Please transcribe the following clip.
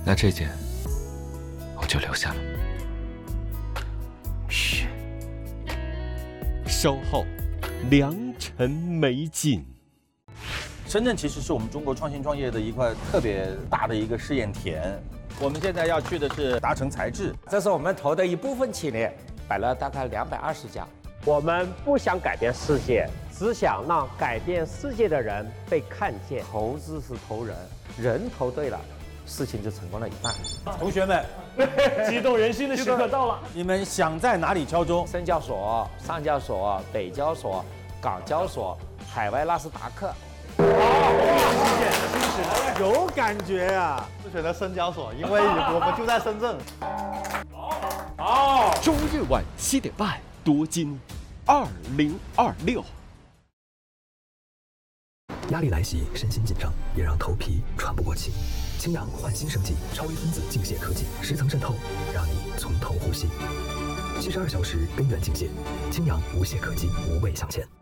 那这件我就留下了。 嘘。稍后，良辰美景。 深圳其实是我们中国创新创业的一块特别大的一个试验田。我们现在要去的是达成材质， 这是我们投的一部分企业，摆了大概220家。 我们不想改变世界，只想让改变世界的人被看见。投资是投人，人投对了，事情就成功了一半。 同学们， 激动人心的时刻到了。 你们想在哪里敲钟？ 深交所、上交所、北交所、港交所、海外纳斯达克。 有感觉啊！是选择深交所，因为我们就在深圳。 好， 周日晚7点半，多金2026。 压力来袭，身心紧张，也让头皮喘不过气。清扬焕新生技超微分子净泻科技，10层渗透，让你从头呼吸。72小时根源净泻，清扬无懈可击，无畏向前。